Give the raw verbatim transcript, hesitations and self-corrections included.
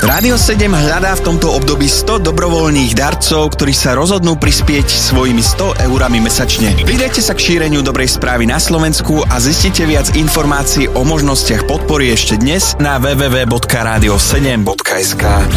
Rádio sedem hľadá v tomto období sto dobrovoľných darcov, ktorí sa rozhodnú prispieť svojimi sto eurami mesačne. Pridajte sa k šíreniu dobrej správy na Slovensku a zistite viac informácií o možnostiach podpory ešte dnes na w w w bodka radio sedem bodka es ka.